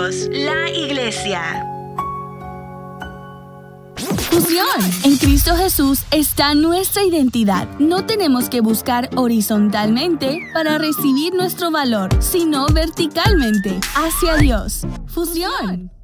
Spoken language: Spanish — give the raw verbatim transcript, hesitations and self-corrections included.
Unidos, la Iglesia. Fusión. En Cristo Jesús está nuestra identidad. No tenemos que buscar horizontalmente para recibir nuestro valor, sino verticalmente, hacia Dios. Fusión.